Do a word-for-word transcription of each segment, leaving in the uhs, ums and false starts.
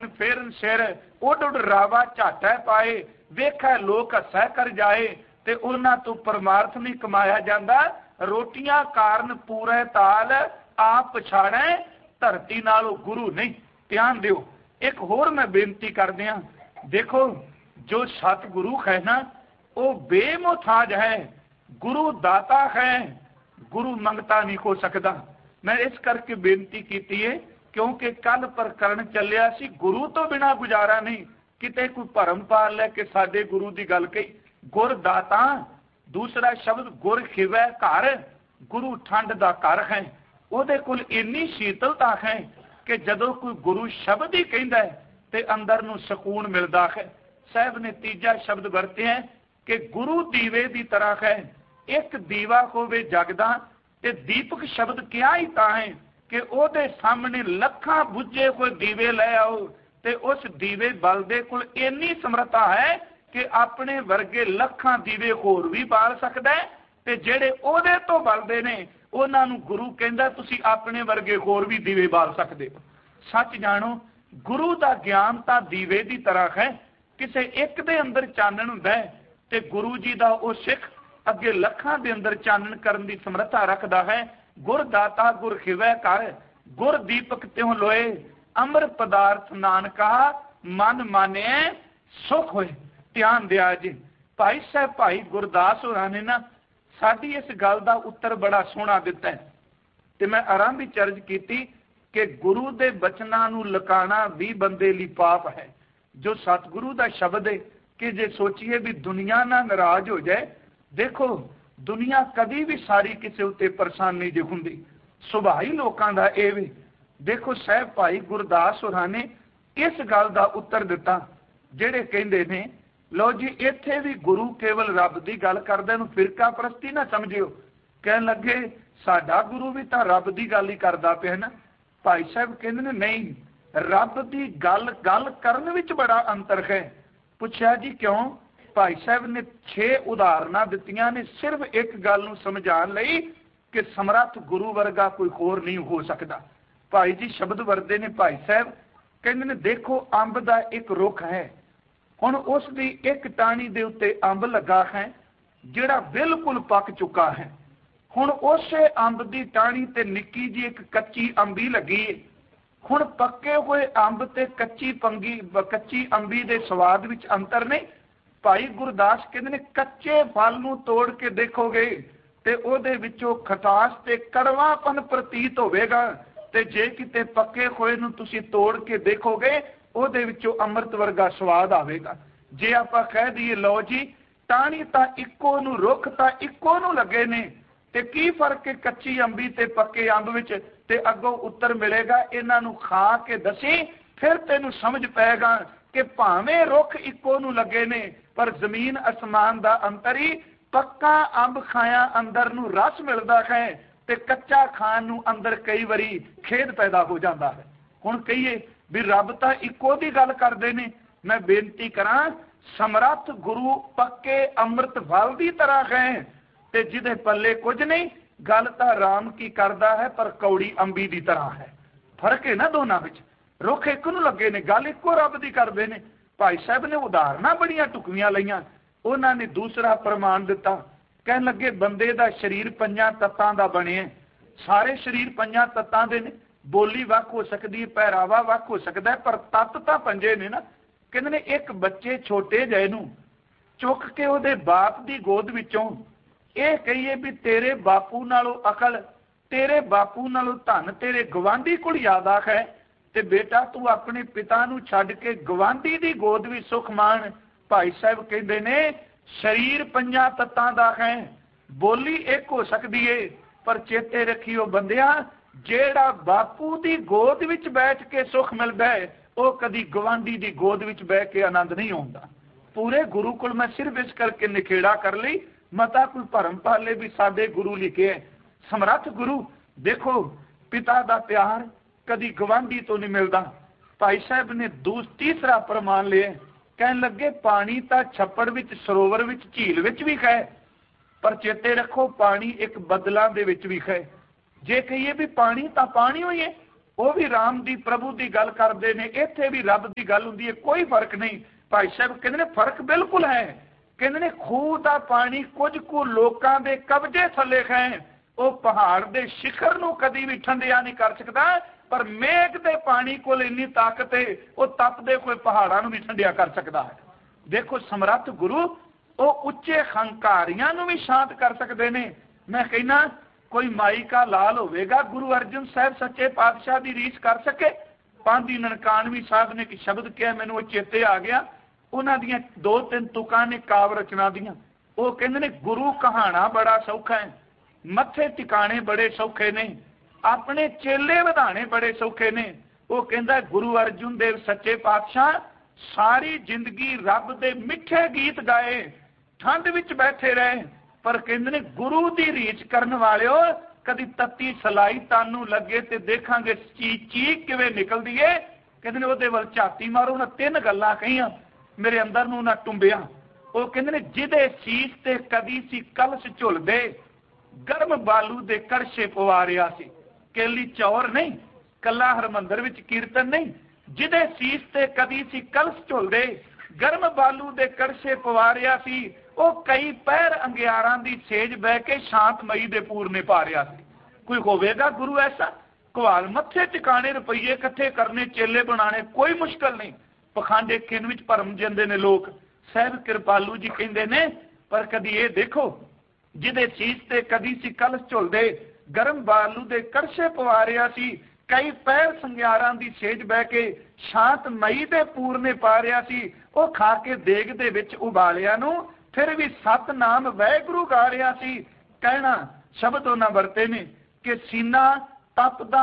फेरन सिर उड उड रावा झाटा पाए वेखै लोक हसै कर जाए ते उन्हां तो परमार्थ नहीं कमाया जाता। रोटियां कारण पूरे ताल आप पछाड़े धरती नालों गुरु नहीं। ध्यान दिओ एक होर मैं बेनती कर दिया। देखो जो सतगुरु है ना वो बेमुथाज है, गुरु दाता है, गुरु मंगता नहीं हो सकता। मैं इस करके बेनती की है क्योंकि कल प्रकरण चलिया सी गुरु तो बिना गुजारा नहीं। किते कोई भरम पा लै कि साडे गुरु की गल कही। गुर दाता दूसरा शब्द गुर खिवै घर, गुरु ठंड का घर है। उहदे कोल इन्नी शीतलता है कि जदों कोई गुरु शब्द ही कहता है तो अंदर नूं सकून मिलता है। साहब ने तीजा शब्द वरते हैं कि गुरु दीवे की तरह है। एक दीवा होवे जगदा ते दीपक शब्द क्या ही ता है कि उहदे सामने लखां बुझे कोई दीवे लै आओ ते उस दीवे बल दे कोल इन्नी समर्था है कि अपने वर्गे लखां दीवे होर भी बाल सकदा है ते जेड़े उहदे तो बलदे ने उन्हां नूं गुरु कहंदा तुसीं अपने वर्गे होर भी दीवे बाल सकदे हो। सच जानो गुरु दा ज्ञान तां दीवे दी तरह है। किसे एक दे अंदर चानण हुंदा है ते गुरु जी दा वो सिख अगे लखां दे अंदर चानण करन दी समर्था रखदा है। गुर दाता गुर खिवै घर, गुर दीपक त्यों लोए, अमर पदार्थ नानका मन माने सुख होए। ध्यान दिया जी। भाई साहब भाई गुरदास होरां ने ना साडी इस गल का उत्तर बड़ा सोहना दिता है ते मैं आरंभ ही चर्ज की कि गुरु दे बचनां नूं लकाना भी बंदे लई पाप है। जो सतगुरु दा शब्द है कि जे सोचिए भी दुनिया ना नाराज हो जाए, देखो दुनिया कभी भी सारी किसी उत्ते परेशान नहीं जो हुंदी, सुभाव ही लोकां दा इह वे। देखो साहब भाई गुरदास होरां ने इस गल का उत्तर दिता जिहड़े कहंदे ने लो जी इत्थे भी गुरु केवल रब की गल करदा, नूं फिरका परस्ती ना समझियो। कहन लगे साडा गुरु भी तां रब की गल ही करदा पिया ना। भाई साहब कहंदे ने नहीं, रब की गल गल करन विच बड़ा अंतर है। पुछया जी क्यों? भाई साहब ने छे उदाहरण दित्तियां ने सिर्फ एक गल नूं समझाउण लई कि समर्थ गुरु वर्गा कोई होर नहीं हो सकता। भाई जी शब्द वरदे ने भाई साहब कहंदे ने देखो अंब दा एक रुख है, हुण उस दी एक टाणी दे उत्ते अंब लगा है जिहड़ा बिल्कुल पक चुका है। हुण उसे अंब दी टाणी ते निक्की जी एक कच्ची अंबी लगी है। हुण पक्के हुए अंब ते कच्ची पंगी कच्ची अंबी दे स्वाद विच अंतर नहीं। भाई गुरदास कहंदे ने कच्चे फल नूं तोड़ के देखोगे ते उहदे विचों खटास ते कड़वापन प्रतीत होवेगा, ते जे किते पक्के होए नूं तुसीं तोड़ के देखोगे उहदे विचों अमृत वर्गा स्वाद आवेगा। जे आपां कह दईए लो जी टाणी तां इक्को नूं रुख तां इक्को नूं लगे ने ते की फर्क है कच्ची अंबी ते पक्के अंब विच, ते अगों उत्तर मिलेगा इन्हां नूं खा के दसी फिर तैनूं समझ पैगा कि भावें रुख इक्को नूं लगे ने पर जमीन आसमान दा अंतर ही। पक्का अंब खाया अंदर नूं रस मिलदा है ते कच्चा खाण नूं अंदर कई वारी खेद पैदा हो जाता है। हुण कहिए भी रब तां इक्को दी गल करदे ने। मैं बेनती करां समर्थ गुरु पक्के अमृत फल की तरह है ते जिहदे पल्ले कुछ नहीं, गल तां राम की करदा है पर कौड़ी अंबी की तरह है। फर्क है ना दोनों विच। रुख एक नूं लगे ने, गल इक्को रब की करदे ने। भाई साहब ने उदाहरण बड़ियां टुकवियां लईयां। उन्होंने दूसरा प्रमाण दिता, कहन लगे बंदे दा शरीर पंजां तत्तां दा बने, सारे शरीर पंजां तत्तां दे ने। बोली वख हो सकती है, पहरावा वख हो सकता है, पर तत्त तां पंजे ने ना। कहंदे ने एक बच्चे छोटे जहे नूं चुक के उहदे बाप दी गोद विचों ਇਹ ਕਹੀਏ ਵੀ ਤੇਰੇ ਬਾਪੂ ਨਾਲੋਂ ਅਕਲ, ਤੇਰੇ ਬਾਪੂ ਨਾਲੋਂ ਧਨ ਤੇਰੇ ਗਵਾਂਢੀ ਕੋਲ ਜ਼ਿਆਦਾ ਹੈ, ਤੇ ਬੇਟਾ ਤੂੰ ਆਪਣੇ ਪਿਤਾ ਨੂੰ ਛੱਡ ਕੇ ਗਵਾਂਢੀ ਦੀ ਗੋਦ ਵਿੱਚ ਸੁਖ ਮਾਣ। ਭਾਈ ਸਾਹਿਬ ਕਹਿੰਦੇ ਨੇ ਸਰੀਰ ਪੰਜਾਂ ਤੱਤਾਂ ਦਾ ਹੈ, ਬੋਲੀ ਇੱਕ ਹੋ ਸਕਦੀ ਏ, ਪਰ ਚੇਤੇ ਰੱਖਿਓ ਬੰਦਿਆ ਜਿਹੜਾ ਬਾਪੂ ਦੀ ਗੋਦ ਵਿੱਚ ਬੈਠ ਕੇ ਸੁਖ ਮਿਲਦਾ ਹੈ ਉਹ ਕਦੀ ਗਵਾਂਢੀ ਦੀ ਗੋਦ ਵਿੱਚ ਬਹਿ ਕੇ ਆਨੰਦ ਨਹੀਂ ਆਉਂਦਾ। ਪੂਰੇ ਗੁਰੂ ਕੋਲ ਮੈਂ ਸਿਰਫ ਇਸ ਕਰਕੇ ਨਿਖੇੜਾ ਕਰ ਲਈ, ਮਤਾ ਕੋਈ ਭਰਮ ਪਾਲੇ ਵੀ ਸਾਡੇ ਗੁਰੂ ਲਿਖੇ ਹੈ ਸਮਰੱਥ ਗੁਰੂ। ਦੇਖੋ ਪਿਤਾ ਦਾ ਪਿਆਰ ਕਦੀ ਗਵਾਂਢੀ ਤੋਂ ਨਹੀਂ ਮਿਲਦਾ। ਭਾਈ ਸਾਹਿਬ ਨੇ ਦੂਸ ਤੀਸਰਾ ਪ੍ਰਮਾਣ ਲਿਆ, ਕਹਿਣ ਲੱਗੇ ਪਾਣੀ ਤਾਂ ਛੱਪੜ ਵਿੱਚ, ਸਰੋਵਰ ਵਿੱਚ, ਝੀਲ ਵਿੱਚ ਵੀ ਹੈ, ਪਰ ਚੇਤੇ ਰੱਖੋ ਪਾਣੀ ਇੱਕ ਬੱਦਲਾਂ ਦੇ ਵਿੱਚ ਵੀ ਹੈ। ਜੇ ਕਹੀਏ ਵੀ ਪਾਣੀ ਤਾਂ ਪਾਣੀ ਹੋਈ ਹੈ, वो भी राम दी प्रभु की गल करते हैं, इत्थे भी रब की गल हुंदी है, कोई फर्क नहीं। भाई साहब कहते हैं फर्क बिल्कुल है। कहते हैं खूह का पानी कुछ कु लोगों के कब्जे थले है, वो पहाड़ के शिखर नूं कदी भी ठंडिया नहीं कर सकता, पर मेघ के पानी को इन्नी ताकत है वो तपदे कोई पहाड़ों नूं भी ठंडिया कर सकता है। देखो समर्थ गुरु वो उच्चे हंकारियां नूं भी शांत कर सकते हैं। मैं कहना कोई माई का लाल होवेगा गुरु अर्जन साहब सच्चे पातशाह की रीस कर सके। पांदी ननकानवी साहब ने एक शब्द किया, मैनूं वो चेते आ गया, उन्हां दियां दो तीन तुकां ने काव रचना दियां। वो कहंदे ने गुरु कहाना बड़ा सौखा है, मत्थे टिकाने बड़े सौखे ने, अपने चेले वधाने बड़े सौखे ने। वो कहंदा गुरु अर्जुन देव सच्चे पातशाह सारी जिंदगी रब दे मिठे गीत गाए, ठंड विच बैठे रहे, पर कहंदे ने गुरु दी रीच करने वालिओ कदी तत्ती सलाई तानू लगे ते देखांगे चीख चीख किवें निकलदी है। कहंदे ने ओहदे वल झाती मारो ना, तीन गल्लां कहियां मेरे अंदर नूं ना टुंबिया। वो कहंदे ने जिहदे सीस ते कदी सी कलश झुलदे, गर्म बालू दे कड़छे पवारिया सी, केली चौर नहीं, कला हरमंदर विच कीर्तन नहीं, जिहदे सीस ते कदी सी कलश झुलदे, गर्म बालू दे कड़छे पवारिया सी, वो कई पैर अंगियारां दी सेज बह के शांतमई दे पूरने पा रहा सी। कोई होवेगा गुरु ऐसा? कुहाल मत्थे टिकाने, रुपये इकट्ठे करने, चेले बनाने कोई मुश्किल नहीं। पखांडे किन विच भरम जांदे ने लोग। साहब कृपालू जी कहंदे ने पर कदी ये देखो जिहदे सीस ते कदी सी कलश झुलदे, गर्म बालू दे कड़छे पवा रहा सी, कई पैर संगियारां दी सेज बह के शांतमई दे पूरने पा रहा सी, वो खा के देग दे विच उबालिया नूं फिर भी सतनाम वाहिगुरू गा रहा सी। कहना शब्द उन्हां वरते ने कि सीना तपदा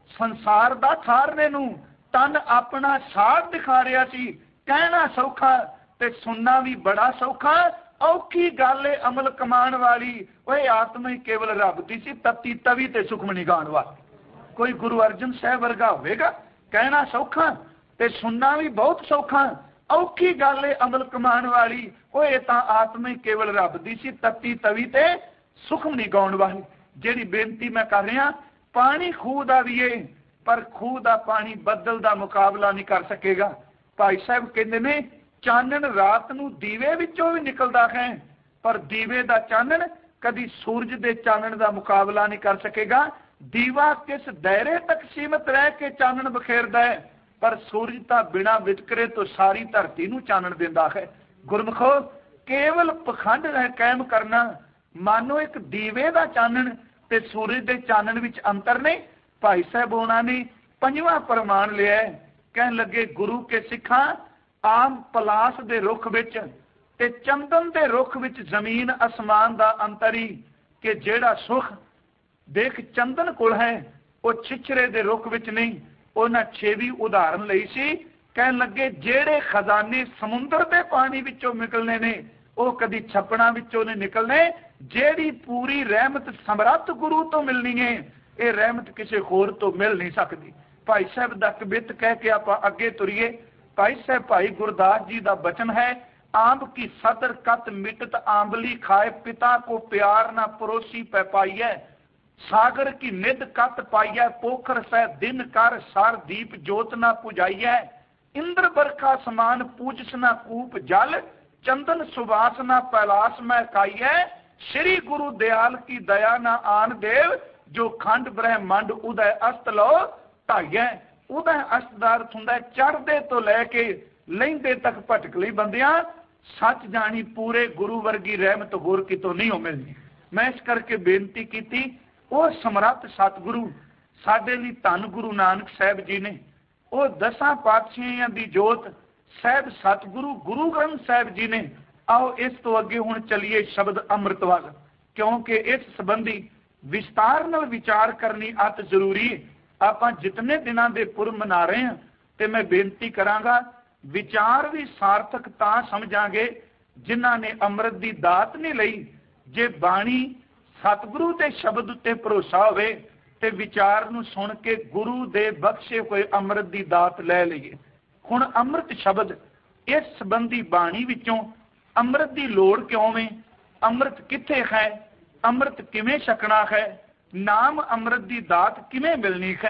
संसार दा ठारने नूं, तन अपना साथ दिखा रहा सी। कहना सौखा ते सुनना भी बड़ा सौखा, औखी गल है अमल कमान वाली, ओए आत्मा ही केवल रब दी सी, तत्ती तवी ते सुखमनी गाण वाली। कोई गुरु अर्जन साहब वर्गा होवेगा? कहना सौखा ते सुनना भी बहुत सौखा, औखी गल है अमल कमान वाली, वो ये तां आत्मा ही केवल रब दी सी, तत्ती तवी ते सुखमनी गाउण वाली। जिहड़ी बेनती मैं कर रहा, पानी खूह दा भी है, पर खूह दा पानी बदल दा मुकाबला नहीं कर सकेगा। भाई साहब कहंदे ने चानन रात नूं दीवे विचों भी निकलदा है, पर दीवे दा चानन कदी सूरज दे चानन दा मुकाबला नहीं कर सकेगा। दीवा किस दायरे तक सीमित रह के चानन बखेरदा है, पर सूरज तां बिना वितकरे तो सारी धरती नूं चानन दिंदा है। गुरमुखो केवल पखंड रह कायम करना, मानो एक दीवे दा चानन ते सूरज दे चानन विच अंतर नहीं। भाई साहब उन्हां ने पंजवां प्रमाण लिया, कहन लगे गुरु के सिखां आम पलास दे रुख विच ते चंदन दे रुख विच जमीन आसमान दा अंतर ही, कि जेड़ा सुख देख चंदन कोल है वो छिछरे दे रुख विच नहीं। उन्हां छेवीं उदाहरण लई सी, कहन लगे जेड़े खजाने समुंदर के पानी विचों निकलने ने वो कदी छपड़ा विचों नहीं निकलने। जेड़ी पूरी रहमत समर्थ गुरु तो मिलनी है, ये रहमत किसी होर तो मिल नहीं सकती। भाई साहब दा कबित कह के आप अगे तुरीए। भाई साहब भाई गुरदास जी का बचन है, आंब की सदर कत मिटत आंबली खाए, पिता को प्यार ना परोसी पै पाई है, सागर की निध कत पाई है, पोखर सह दिन कर सार दीप जोत ना पुजाई है, इंद्र बरखा समान पूजस ना कूप जल, चंदन सुवास ना पैलास में काई है, श्री गुरु दयाल की दया ना आन देव, जो खंड ब्रह्मंड उदय अस्त लो ढाई है। उदय अस्त दा अर्थ हुंदा चढ़दे तो लैके लहिंदे तक भटकली बंदियां, सच जानी पूरे गुरु वर्गी रहमत होर कितों नहीं हो मिलनी। मैं इस करके बेनती की, वो समर्थ सतगुरु साडे लई धन गुरु नानक साहब जी ने, वो दसां पातशाहियां दी जोत साहब सतगुरु गुरु ग्रंथ साहब जी ने। आओ इस तो अगे हुण चलिए शब्द अमृत वाल, क्योंकि इस संबंधी विस्तार नाल विचार करनी अत जरूरी है। आपां जितने दिनां दे पुरब मना रहे हैं, ते मैं बेनती करांगा विचार भी सार्थक तां समझांगे जिन्हां ने अमृत दी दात नहीं लई। जे बाणी सतगुरु दे शब्द उत्ते भरोसा होवे ते विचार नूं सुन के गुरु दे बख्शे होए अमृत दी दात लै लईए। हुण अमृत शब्द इस संबंधी बाणी विचों अमृत दी लोड़ क्यों है, अमृत कित्थे है, अमृत किवें छकना है, नाम अमृत दी दात किवें मिलनी है,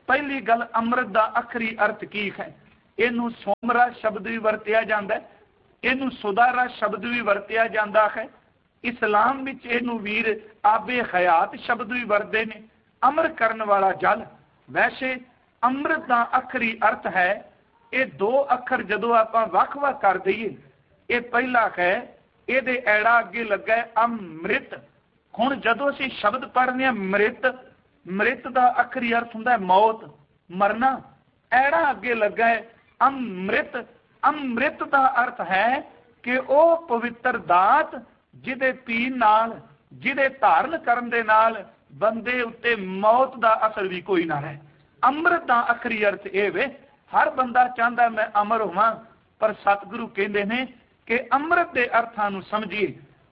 पहली गल अमृत का आखिरी अर्थ की है। इनू सोमरा शब्द भी वरत्या जाता है, इनू सुधारा शब्द भी वरत्या जाता है। इस्लाम विच इनू वीर आबे हयात शब्द भी वरते ने, अमर करने वाला जल। वैसे अमृत का आखिरी अर्थ है, ये दो अखर जदों आप वख वख कर दईए, ये पहला है ये ऐड़ा अगे लगा है अमृत। हुण जदों असीं शब्द पढ़ने मृत, मृत का आखिरी अर्थ हुंदा है मौत, मरना। ऐड़ा अगे लगा है अमृत। अमृत का अर्थ है कि वह पवित्र दात जिहदे पीण नाल, जिहदे धारण करन दे नाल बंदे उत्ते मौत का असर भी कोई ना रहे। अमृत का आखिरी अर्थ ये वे, हर बंदा चाहता मैं अमर होवां, पर सतगुरु कहते हैं कि अमृत के अर्थां नूं समझिए।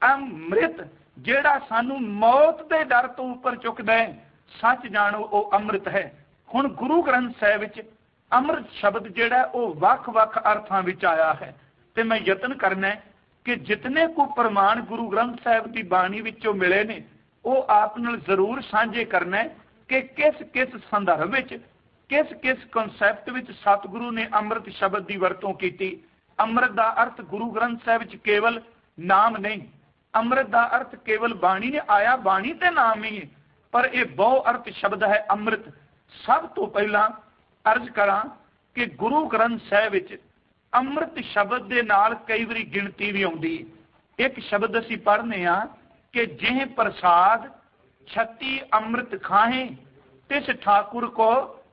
अमृत जिहड़ा सानू मौत के डर तो उपर चुकदा है, सच जानो वो अमृत है। हुण गुरु ग्रंथ साहिब विच अमृत शब्द जिहड़ा वो वख वख अर्थां विच आया है, ते मैं यतन करना है कि जितने को प्रमाण गुरु ग्रंथ साहिब की बाणी विचों मिले ने वो आप नाल जरूर साझे करना है कि किस किस संदर्भ विच, किस किस कॉन्सैप्ट विच सतगुरु ने अमृत शब्द की वरतों की। अमृत का अर्थ गुरु ग्रंथ साहिब विच केवल नाम नहीं, अमृत का अर्थ केवल बाणी ने आया, बाणी ते नाम ही है, पर यह बहु अर्थ शब्द है अमृत। सब तो पहला अर्ज करा कि गुरु ग्रंथ साहिब विच अमृत शब्द के नाल कई बारी गिनती भी आउंदी है। एक शब्द असीं पढ़ने आ कि जे प्रसाद छत्ती अमृत खाहे तिस ठाकुर को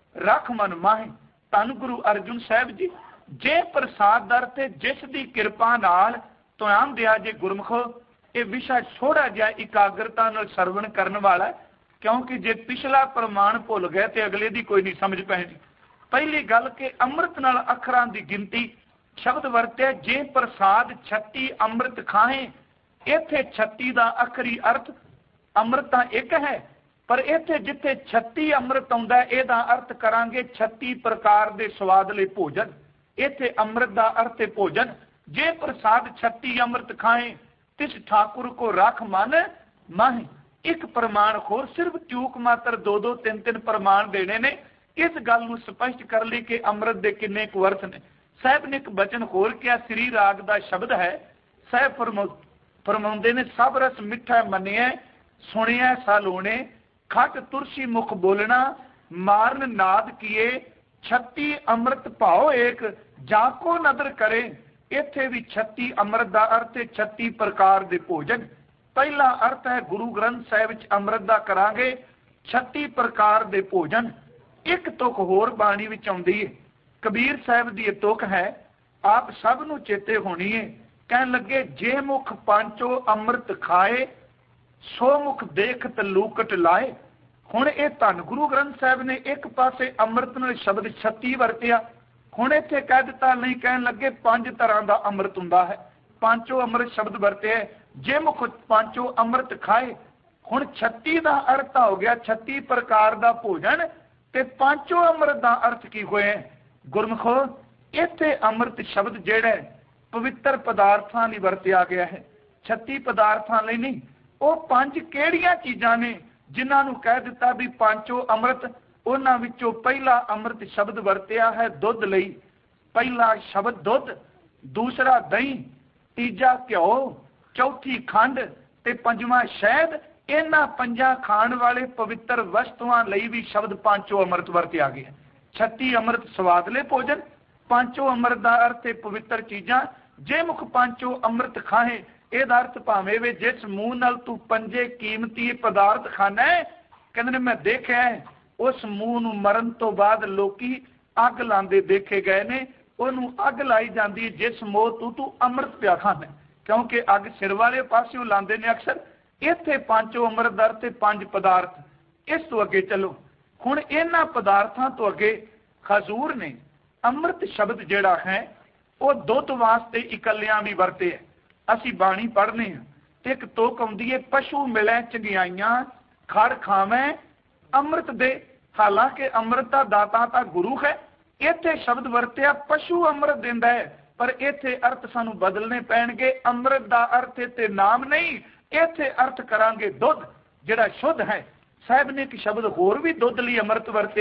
रख मन माहे। धन गुरु अर्जुन साहिब जी, जे प्रसाद दर ते जिस दी कृपा नाल तुआम दिया जे गुरमुखो, ये विषय थोड़ा जिहा इकाग्रता नाल सरवण करने वाला है, क्योंकि जे पिछला प्रमाण भुल गए तो अगले दी कोई नहीं समझ पैनी। पहली गल कि अमृत नाल अखरां दी गिनती शब्द वरत्या जे प्रसाद छत्ती अमृत खाए। इत्थे छत्ती का आखिरी अर्थ अमृत तां एक है, पर इत्थे जिथे छत्ती अमृत आउंदा है इहदा अर्थ करांगे छत्ती प्रकार दे स्वादले भोजन। इत्थे अमृत का अर्थ है भोजन। जे प्रसाद छत्ती अमृत खाए तिस ठाकुर को रख मन माहे। एक प्रमाण होर, सिर्फ चूक मात्र दो दो तीन तीन प्रमाण देने ने इस गल नूं स्पष्ट कर ली कि अमृत दे किन्ने कुछ अर्थ ने। साहब ने एक बचन होर किया, श्री राग का शब्द है। साहब फरमा फरमाउंदे ने सब रस मिठा मनिया सुनिया सालोने, खट तुरसी मुख बोलना मारन नाद किए, छत्ती अमृत भाओ एक जाको नदर करे। इत्थे भी छत्ती अमृत का अर्थ है छत्ती प्रकार दे भोजन। पहला अर्थ है गुरु ग्रंथ साहिब विच अमृत का करांगे छत्ती प्रकार दे भोजन। एक तुक होर बाणी विच आउंदी है, कबीर साहिब दी तुक है, आप सब नूं चेते होनी है। कहन लगे जे मुख पांचो अमृत खाए, सो मुख देखत लूकट लाए। हुण ये धन गुरु ग्रंथ साहिब ने एक पासे अमृत नाल शब्द छत्ती वरतिया, हुण इत्थे कह दिता नहीं, कहन लगे पांच तरह का अमृत हुंदा है, पांचों अमृत शब्द वरते है। जे मुख पांचों अमृत खाए, हुण छत्ती का अर्थ हो गया छत्ती प्रकार का भोजन, ते पांचों अमृत का अर्थ की होए गुरमुखो। इत्थे अमृत शब्द जिहड़ा पवित्र पदार्थां लई वरतिया गया है, छत्ती पदार्थां लई नहीं। वो पांच किहड़ियां चीज़ां ने जिन्हां नूं कह दिता भी पांचों अमृत, उन्हां विचों पहला अमृत शब्द वरतिया है दुध लई। पहला शब्द दुध, दूसरा दही, तीजा घ्यो, चौथी खंड ते पंजवां शहद। इन्हां पंजां खाण वाले पवित्र वस्तुआं लई भी शब्द पांचों अमृत वरतिया गया। छत्ती अमृत स्वादले भोजन, पांचों अमृत का अर्थ है पवित्र चीज़ां। जे मुख पांचों अमृत खाए, ਇਹਦਾ अर्थ भावे वे जिस मूँह नाल तू पंजे कीमती पदार्थ खाना है, कहते मैं देखा उस मूँह नूं मरण तो बाद लोकी अग लांदे देखे गए ने। उन्होंने अग लाई जाती है जिस मोह तू तू अमृत पिया खाना, क्योंकि अग सिर वाले पासों लांदे ने अक्सर। इत्थे पांचों अमृत दा अर्थ पंज पदार्थ। इस तो अगे चलो, हुण इन्हां पदार्थां तो अगे खजूर ने अमृत शब्द जिहड़ा है वो दुध वास्ते इकल्लियां भी वरते है। असी बाणी पढ़ने हैं, एक तुक आउंदी है पशु मिले चंगियाइयां खड़ खावें अमृत दे। हालांकि अमृत का दाता तो गुरु है। इत्थे शब्द वरतिया पशु अमृत दिंदा है, पर इत्थे अर्थ सानू बदलने पैणगे। अमृत का अर्थ इत्थे नाम नहीं, इत्थे अर्थ करांगे दुध जिहड़ा शुद्ध है। साहब ने एक शब्द होर भी दुध लई अमृत वरतिया है,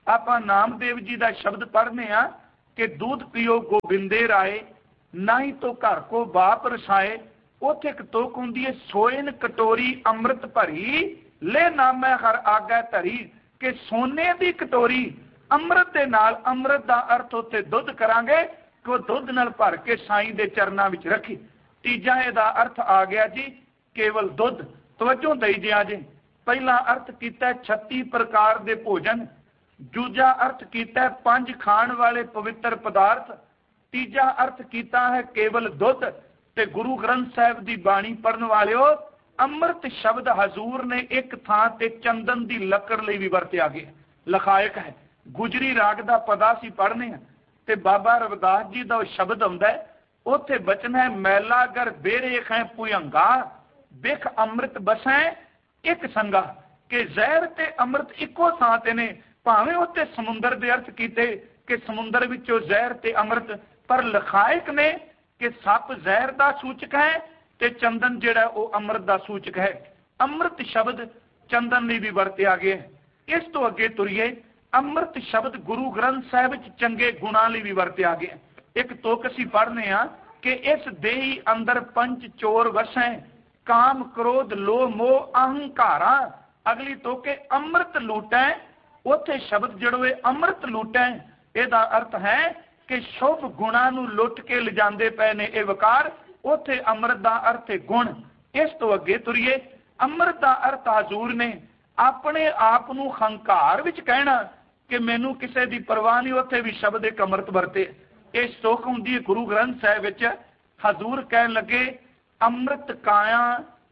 ਆਪਾਂ ਨਾਮਦੇਵ जी का शब्द पढ़ने आ कि दूध पियो गोबिंदे राय नाही तो घर को बाप रसाए। उत्थे एक तुक हुंदी है सोयन कटोरी अमृत भरी ले नामै हर आगे धरी कि सोने की कटोरी अमृत के नाल अमृत का अर्थ उत्थे दुध करांगे कि दुध नाल भर के साईं दे चरनां विच रखी। तीजा इहदा अर्थ आ गया जी केवल दुध। तवज्जो दई जिया जी। पहला अर्थ कीता छत्ती प्रकार दे भोजन, दूजा अर्थ कीता पंज खाण वाले पवित्र पदार्थ, तीजा अर्थ कीता है केवल दुध। ते गुरु ग्रंथ साहिब की बाणी पढ़न वालिओ अमृत शब्द हजूर ने एक थां ते चंदन की लकड़ लई भी वरतिया गया। लखायक है गुजरी राग का पदा सी पढ़ने ते बाबा रविदास जी का शब्द आउंदा है उत्थे बचन है मैला कर बेरे खै पुयंगा बिख अमृत बसै एक संगा कि जहर ते अमृत इको थां ते ने। भावें उत्ते समुंदर दे अर्थ कीते कि समुंदर विचों जहर ते अमृत, पर लखायक ने कि सप जहर का सूचक है ते चंदन जिहड़ा वो अमृत का सूचक है। अमृत शब्द चंदन लई भी वरतिया गया। इस तो अगे तुरीए अमृत शब्द गुरु ग्रंथ साहिब च चंगे गुणां लई भी वरतिया गया। एक तुक असीं पढ़ने आ कि इस देही अंदर पंच चोर वसै काम क्रोध लोभ मोह अहंकारा। अगली तुक अमृत लूटै। उत्थे शब्द जड़ोए अमृत लूटै इहदा अर्थ है कि शुभ गुणां नूं लुट के लिजांदे पए ने ये वकार। उत्थे अमृत का अर्थ है गुण। इस तो अगे तुरीए अमृत का अर्थ हजूर ने अपने आप नूं हंकार विच कहना कि मैनू किसी की परवाह नहीं। उत्थे भी शब्द एक अमृत वरते। ये सुख हुंदी गुरु ग्रंथ साहिब विच हजूर कहन लगे अमृत काया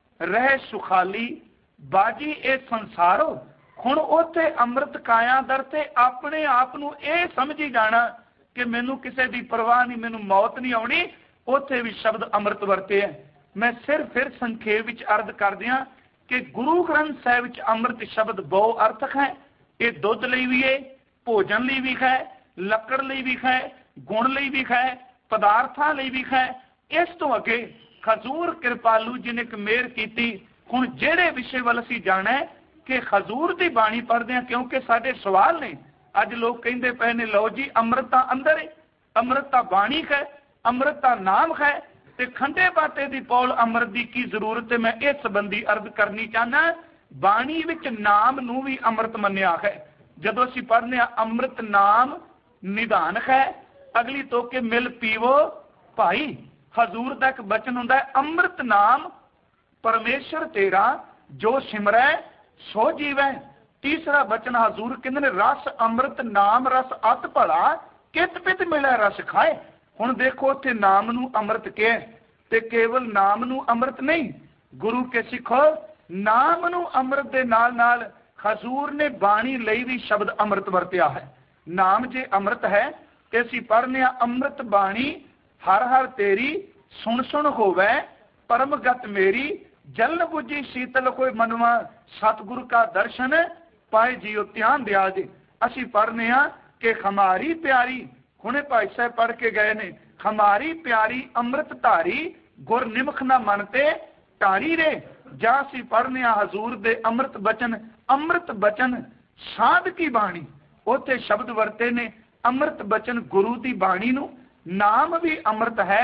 रह सुखाली बाजी ए संसारो। हुण उत्थे अमृत काया दर ते अपने आप नूं ये समझी जाना कि मैनू किसी की परवाह नहीं, मैनू मौत नहीं आउणी। उत्थे भी शब्द अमृत वरते हैं। मैं सिर फिर संखेप विच अर्ज कर दियां कि गुरु ग्रंथ साहिब विच अमृत शब्द बहु अर्थक है। ये दुध लई भी है, भोजन लई भी है, लकड़ लई भी है, गुण लई भी है, पदार्थां लई भी है। इस तो अगे हजूर कृपालू जी ने एक मेहर की। हुण जिहड़े विषय वल असीं जाना है कि हजूर की बाणी पढ़दे हैं, क्योंकि साडे सवाल ने अज लोग कहिंदे पए ने लो जी अमृत तां अंदर है, अमृत तां बाणी है, अमृत तां नाम है ते खंडे बाटे दी पौल अमृत की की जरूरत है। मैं इस संबंधी अर्ज करनी चाहना। बाणी विच नाम नूं भी अमृत मन्निया है। जदों असीं पढ़ने अमृत नाम निधान है। अगली तो के मिल पीवो भाई। हजूर का एक बचन हुंदा है अमृत नाम परमेश्वर तेरा जो सिमरै सो जीवै। तीसरा बचन हजूर कहंदे ने रस अमृत नाम रस अत भला कित पित मिलै रस खाए। हुण देखो उत्थे नाम नूं अमृत कहे ते केवल नाम नूं अमृत नहीं, गुरु के सिखो नाम नूं अमृत दे नाल नाल हजूर ने बाणी लई भी शब्द अमृत वरतिया है। नाम जे अमृत है ते असीं पढ़ने अमृत बाणी हर हर तेरी सुन सुन होवै परमगत मेरी जलन बुझी शीतल कोई मनवा सतगुरु का दर्शन पाए जियो ध्यान दिया जी। असीं पढ़ने कि हमारी प्यारी हुणे भाई साहब पढ़ के गए ने हमारी प्यारी अमृत धारी गुर निमख ना मनते टारी रे। जा असीं पढ़ने हजूर दे अमृत बचन अमृत बचन साध की बाणी उत्थे शब्द वरते ने अमृत बचन गुरु की बाणी नूं। नाम भी अमृत है,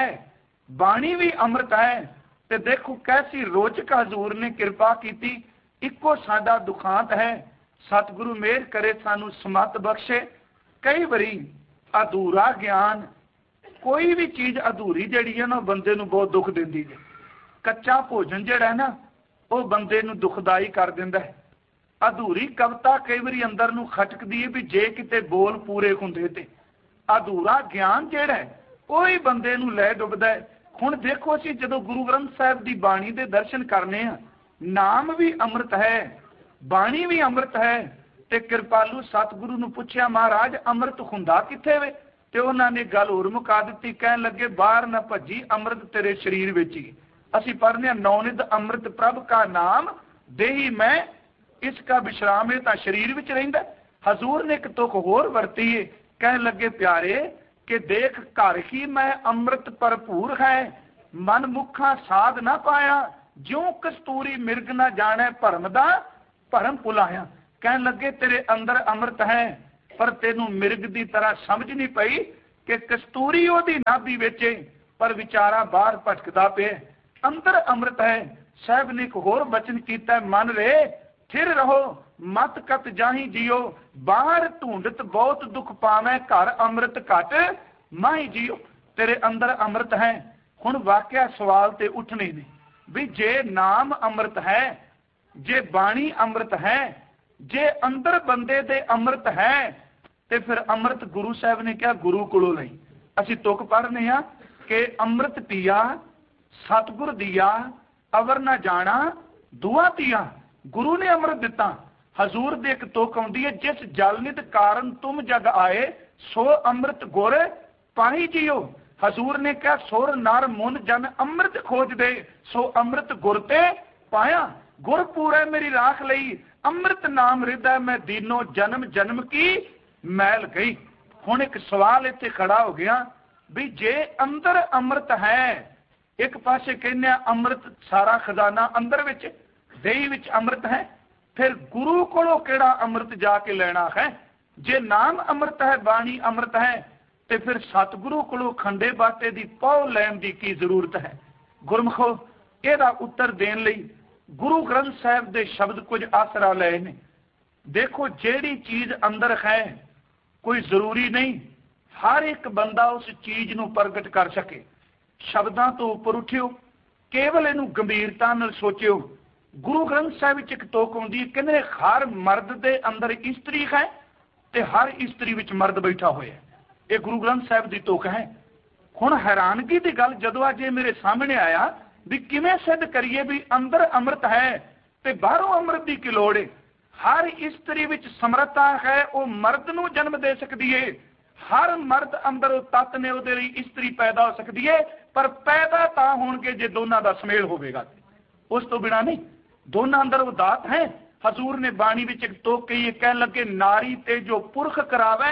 बाणी भी अमृत है। ते देखो कैसी रोचक हजूर ने कृपा की। इको साडा दुखांत है। सतगुरु मेहर करे सानू समत बख्शे। कई बारी अधूरा ज्ञान कोई भी चीज अधूरी जिहड़ी है ना बंदे नूं बहुत दुख दिंदी है। कच्चा भोजन जिहड़ा है ना वो बंदे नूं दुखदाई कर दिंदा है। अधूरी कविता कई बारी अंदर नूं खटकदी है भी जे किते बोल पूरे हुंदे ते। अधूरा ज्ञान जिहड़ा है कोई बंदे नूं लै डुबदा है। हुण देखो असीं जदों गुरु ग्रंथ साहिब की बाणी दे दर्शन करने आ, नाम भी अमृत है, बाणी भी अमृत है। ते कृपालू सतगुरु नूं पुछया महाराज अमृत हुंदा कित्थे वे? ते उन्हां ने गल होर मुका दित्ती। कहण लगे बाहर ना भज्जी अमृत तेरे शरीर विच ही। असीं पढ़ने नौनिध अमृत प्रभ का नाम देही मैं इसका विश्राम है तां शरीर विच रहिंदा। हजूर ने एक तुक होर वरती है। कहण लगे प्यारे कि देख घर ही मैं अमृत भरपूर है मन मुखा साध ना पाया ज्यों कस्तूरी मिर्ग ना जाने भरम दा भरम भुलाया। कहन लगे तेरे अंदर अमृत है पर तेनू मिर्ग की तरह समझ नहीं पई कि कस्तूरी ओदी नाभि विच है, पर विचारा बाहर भटकदा पे। अंदर अमृत है। साहब ने एक होर बचन किया, मन रे थिर रहो मत कत जाही जियो, बाहर ढूंढत बहुत दुख पावे, घर अमृत घट माही जियो। तेरे अंदर अमृत है। हुण वाकया सवाल ते उठने ने भी जे नाम अमृत है, जे बाणी अमृत है, जे अंदर बंदे दे अमृत है, ते फिर अमृत गुरु साहब ने क्या गुरु कोलों लई। असीं तुक पढ़ने आ कि अमृत पिया सतगुर दिया, अवर ना जाना दुआ पिया। गुरु ने अमृत दिता। हजूर दे एक तुक आउंदी है, जिस जलनित कारण तुम जग आए, सो अमृत गुर पाही जियो। हजूर ने कहा सुर नर मुन जन अमृत खोज दे, सो अमृत गुर ते पाया। गुर पूरे मेरी राख लई, अमृत नाम हृदय मैं दीनो, जन्म जन्म की मैल गई। हुण एक सवाल इत्थे खड़ा हो गया भी जे अंदर अमृत है, एक पासे कहने अमृत सारा खजाना अंदर विच देही विच अमृत है, फिर गुरु कोलों केड़ा अमृत जाके लेना है। जे नाम अमृत है, बाणी अमृत है, ते फिर सतगुरु कोलों खंडे बाटे दी पौ लैण दी की जरूरत है। गुरमुखो इहदा उत्तर देण लई गुरु ग्रंथ साहिब दे शब्द कुछ आसरा लए ने। देखो जेड़ी चीज अंदर है कोई जरूरी नहीं हर एक बंदा उस चीज नूं प्रगट कर सके। शब्दां तो उपर उठियो, केवल इनू गंभीरता नाल सोचियो। गुरु ग्रंथ साहिब विच एक टोक आउंदी है, कहंदे हर मर्द दे अंदर इस्त्री है ते हर इस्त्री विच मर्द बैठा होया है। ये गुरु ग्रंथ साहिब दी टोक है। हुण हैरानगी दी गल जदों अज मेरे सामने आया भी किवें सिद्ध करिए भी अंदर अमृत है ते बाहरों अमृत दी की लोड़ है। हर इस्त्री विच समर्था है, वो मर्द नूं जन्म दे सकदी है। हर मर्द अंदर वो तत्त ने उहदे लई इस्त्री पैदा हो सकदी है, पर पैदा तां होणगे जे दोनां दा समेल होवेगा। उस तो बिना नहीं। दोनों अंदर वो दात है। हजूर ने बाणी विच एक टोक कही, कह लगे नारी ते जो पुरख करावे,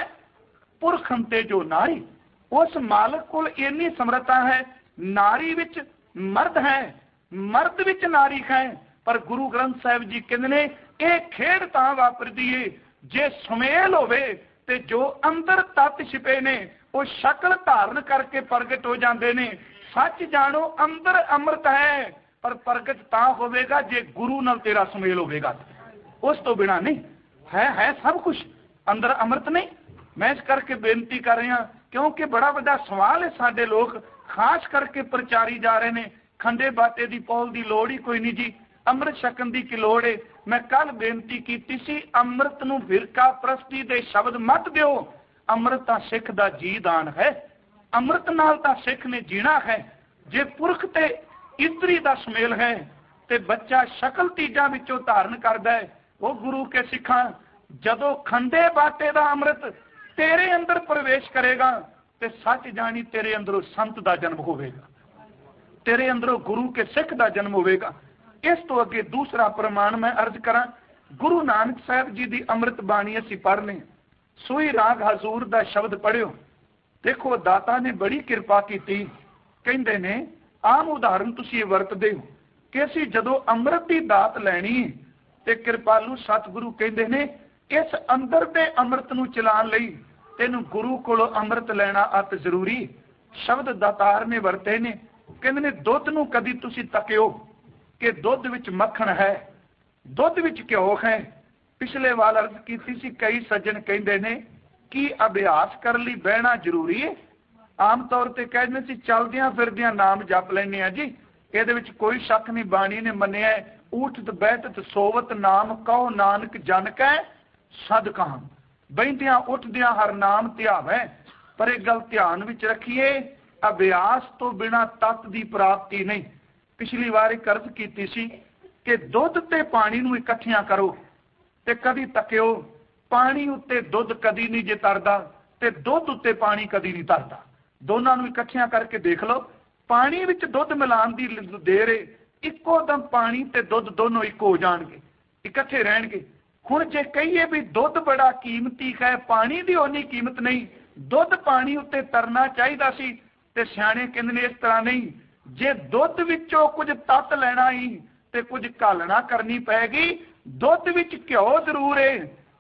पुरखन ते जो नारी। उस मालक कोल इन्नी समर्था है, नारी विच मर्द है, मर्द विच नारी है। पर गुरु ग्रंथ साहिब जी कहंदे ने यह खेड तां वापरदी है जे सुमेल होवे ते जो अंदर तत्त छिपे ने वो शक्ल धारण करके प्रगट हो जाते ने। सच जानो अंदर अमृत है, पर प्रगट तां होवेगा जे गुरु नाल तेरा सुमेल होवेगा। उस तो बिना नहीं है। है सब कुछ अंदर अमृत नहीं। मैं इस करके बेनती कर रहा क्योंकि बड़ा बड़ा सवाल है। साडे लोग खास करके प्रचारी जा रहे हैं खंडे बाटे की पौल की लोड़ ही कोई नहीं जी, अमृत छकन की की लोड़ है। मैं कल बेनती की सी अमृत नूं फिरका प्रस्ती दे शब्द मत दिओ। अमृत तां सिख दा जी दान है। अमृत नाल तां सिख ने जीना है। जे पुरख ते इस्त्री दा सुमेल है ते बच्चा शकल तीजा विचों धारण करदा है। वो गुरु के सिखा जदों खंडे बाटे दा अमृत तेरे अंदर प्रवेश करेगा ते सच जानी तेरे अंदरों संत दा जन्म होवेगा, तेरे अंदरों गुरु के सिख दा जन्म होवेगा। इस तो अगे दूसरा प्रमाण मैं अर्ज करा, गुरु नानक साहब जी की अमृत बाणी असीं पढ़ने सोई राग हजूर दा शब्द पढ़ियो। देखो दाता ने बड़ी कृपा की, कहंदे ने आम उदाहरण तुसीं वरतदे हो कि असीं जदों अमृत की दात लैनी ते कृपालू सतगुरु कहंदे ने इस अंदर दे अमृत नूं चलाण लई तैनूं गुरु कोलों अमृत लेना अत जरूरी। शब्द दातार ने वरते ने, कहंदे ने दुध नूं कदी तुसीं तकियो कि दुध विच मक्खण है, दुध विच घ्यो है। पिछले वाल अर्ज की सी कई सज्जन कहंदे ने कि अभ्यास कर लई बहना जरूरी है। आम तौर पर कहते सी चलदियां फिरदियां नाम जप लैने आ जी, इहदे विच कोई शक नहीं। बाणी ने मन्निया ऊठत बैठत सोवत नाम कहो नानक जन कै सद कहां। बहिंदियां उठदियां हर नाम ध्यावै। पर एक गल ध्यान विच रखिए, अभ्यास तो बिना तत्त दी प्राप्ति नहीं। पिछली बार एक अर्ज की सी कि दुध ते पानी नूं इकट्ठियां करो ते कदी तकियो पानी उत्ते दुध कदी नहीं जे तरदा ते दुध उत्ते पानी कदी नहीं तरदा। दोनों नूं इकट्ठियां करके देख लो, पानी विच दुध मिलाण दी देर है, इक्को दम पानी ते दुध दोनों इक्को हो जाणगे, इकट्ठे रहणगे। हुण जे कहिए भी दुध बड़ा कीमती है, पानी दी उन्नी कीमत नहीं, दुध पानी उत्ते तरना चाहिदा सी ते सियाणे कहंदे ने इस तरह नहीं। जे दुध विचों कुछ तत्त लेना ही ते कुछ घालना करनी पैगी। दुध विच घ्यो जरूर है,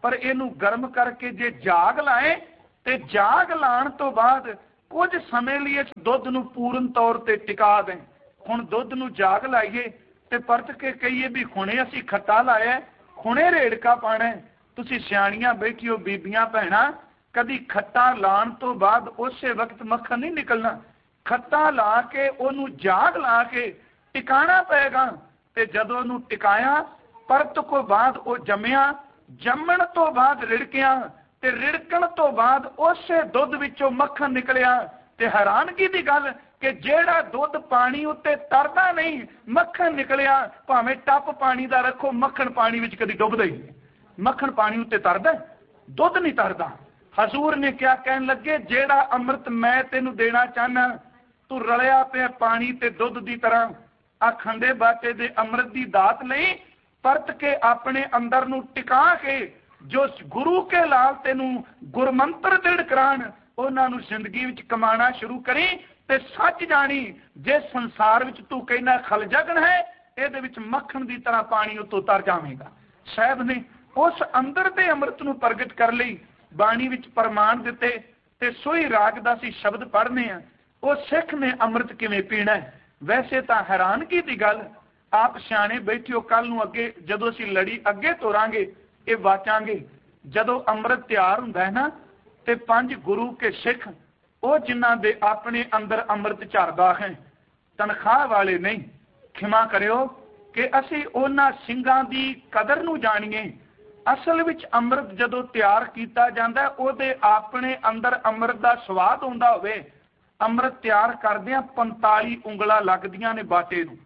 पर इनू गर्म करके जे जाग लाए तो जाग लाने तो बाद कुछ समय लिए इस दुध नू पूर्ण तौर पर टिका दें। हुण दुध नू जाग लाइए तो परत के कहिए भी हुणे असी खट्टा लाया, हुणे रेड़का पाना। तुसी सियाणियां बैठियो बीबियां भैणां, कदी खट्टा लाण तो बाद उस वक्त मक्खन नहीं निकलना, खट्टा ला के ओनू जाग ला के टिकाना पेगा। ते जदों ओनू टिकाया परत को बाद वो जमिया, जमण तो बाद रिड़किया ते रिड़कण तो बाद उस दुध विचों मक्खन निकलिया। ते हैरानगी की गल कि जेड़ा दुध पानी उत्ते तरदा नहीं, मक्खन निकलिया। भावें टप पानी दा रखो, मक्खन पानी विच कदी डुबदा ही नहीं। मक्खन पानी उत्ते तरदा, दुध नहीं तरदा। हजूर ने क्या कहन लगे, जेड़ा अमृत मैं तेनू देना चाहना, तू रलिया पे पानी ते दुध की तरह आ खंडे बाटे दे अमृत की दात नहीं, परत के अपने अंदर नू टिका के जो गुरु के लाल तेनू गुरमंत्र दृढ़ करान, उन्हां नू जिंदगी विच कमाना शुरू करी। ते सच जानी जे संसार विच तू कहना खल जगन है, इहदे विच मक्खन की तरह पानी उत्तों तर जावेगा। साहब ने उस अंदर दे अमृत नू प्रगट कर लई बाणी विच प्रमाण दिते। ते सोई राग दा सी शब्द पढ़ने आ, वो सिख ने अमृत किवें पीना है। वैसे तो हैरानगी की गल, आप सियाणे बैठियो, कल नू अगे जदों असीं लड़ी अगे तोरांगे ये वाचांगे। जदों अमृत तैयार हुंदा है ना, ते पंज गुरु के सिख वो जिन्हां दे अपने अंदर अमृत झरदा है, तनख्वाह वाले नहीं। खिमा करियो कि असीं उन्हां ਸਿੰਘਾਂ ਦੀ कदर नू जाणीए। असल विच अमृत जदों तैयार किया जाता, उहदे अपने अंदर अमृत का स्वाद आउंदा होवे। अमृत तैयार करदिआं पैंताली उंगलां लगदियां ने बाटे नू।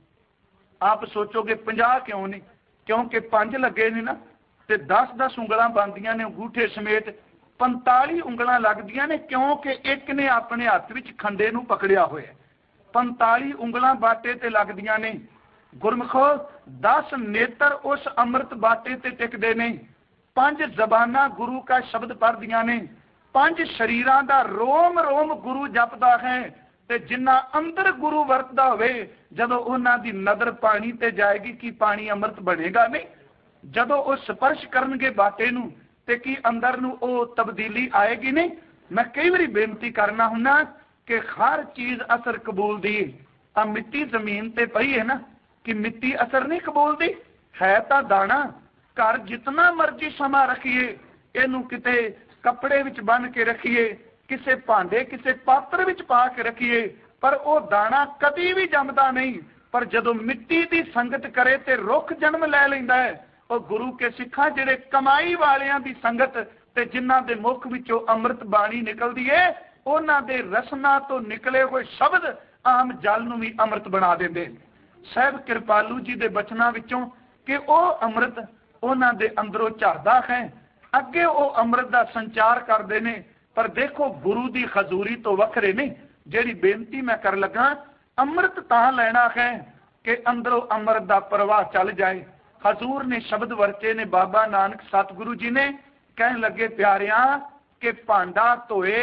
आप सोचोगे पचास क्यों नहीं, क्योंकि पंज लगे ने ना, ते दस दस उंगलां बनदियां ने अंगूठे समेत। पैंताली उंगलां लगदियां ने क्योंकि एक ने अपने हत्थ विच खंडे नू पकड़िया होया। पैंताली उंगलां बाटे ते लगदियां ने। गुरमुखो दस नेत्र उस अमृत बाटे ते टिकदे ने। पंज जबाना गुरु का शब्द पढ़दियां ने। पंज शरीरां दा रोम रोम गुरु जपदा है। ते जिन्ना अंदर गुरु वरतदा होवे, जदों उन्हां दी नज़र पानी ते जाएगी कि पानी अमृत बनेगा नहीं। जदों वो स्पर्श करनगे बाटे नू ते की अंदर नू वो तब्दीली आएगी नहीं। मैं कई बारी बेनती करना हुन्ना कि हर चीज असर कबूल दी। आ मिट्टी जमीन ते पई है ना, कि मिट्टी असर नहीं कबूल दी है। तो दाना घर जितना मर्जी समा रखिए, इनू किते कपड़े विच बन के रखिए, किसे भांडे किसे पात्र विच पा के रखिए, पर वो दाना कभी भी जमदा नहीं। पर जदों मिट्टी की संगत करे तो रुख जन्म लै लैंदा है। और गुरु के सिखा जिहड़े कमाई वालियां दी संगत ते जिन्हां दे मुख विचों अमृत बाणी निकलदी है, उन्हां दे रसना तो निकले हुए शब्द आम जल नूं भी अमृत बना देंदे। साहिब कृपालू जी दे बचनां विचों कि वह अमृत उन्हां दे अंदरों झरदा है, अगे वो अमृत का संचार करते हैं। पर देखो गुरु की खजूरी तो वखरे नहीं। जिहड़ी बेनती मैं कर लगा, अमृत तां लैना है कि अंदरों अमृत का प्रवाह चल जाए। हजूर ने शब्द वरते ने, बाबा नानक सतगुरु जी ने कहन लगे, प्यारिया कि भांडा धोए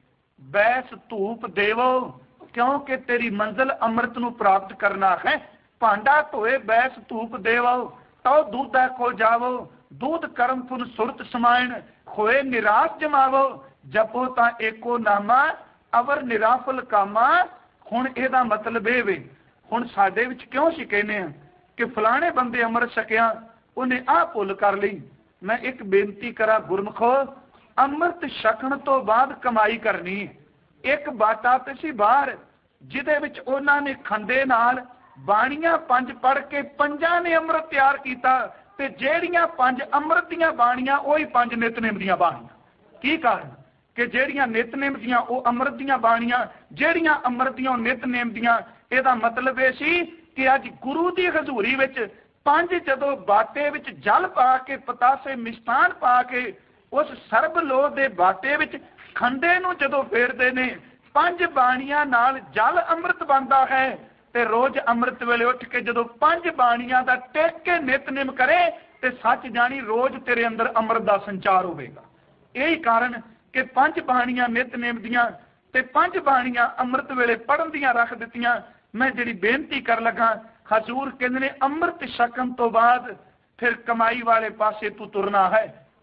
बैस धूप देवो, क्योंकि तेरी मंजिल अमृत नू प्राप्त करना है। भांडा धोए बैस धूप देवो, तो दूधा को जावो, दूध कर्म पुन सुरत समायण, खोए निराश जमावो, जपो ता एको नामा अवर निराफल कामा। हुण इहदा मतलब ये वे, हुण साडे विच क्यों सी कहने आ कि फलाने बंदे अमृत छकिया, उन्हें आ भुल कर ली। मैं एक बेनती करा गुरमुखो, अमृत छकण तो बाद कमाई करनी। एक बाटा ते सी बाहर, जिहदे विच उन्हां ने खंडे नाल बाणियां पंज पढ़ के पंजां ने अमृत तैयार कीता, ते जेड़ियां पंज अमृत दीयां बाणियां ओही पंज नितनेम दीयां बाणियां। की कारण कि जेड़ियां नितनेम दीयां ओ अमृत दीयां बाणियां, जेड़ियां अमृत दीयां नितनेम दीयां। इहदा मतलब ये सी कि अज गुरु की हजूरी विच पंज जदों बाटे विच जल पा के, पतासे मिष्टान पा के, उस सरब लोह दे बाटे विच खंडे नूं जदों फेरदे ने, पंज बाणियां नाल जल अमृत बनदा है। ते रोज अमृत वेले उठ के जदों पंज बाणियां दा टेक के नितनेम करे, ते सच जानी रोज तेरे अंदर अमृत दा संचार होवेगा। यही कारण कि पंज बाणियां नितनेम दियां ते पंज बाणियां अमृत वेले पढ़न दियां रख दित्तियां। मैं जिहड़ी बेनती कर लगा, हजूर कहंदे ने अमृत छकन तो बाद फिर कमाई वाले पासे तू तुरना है।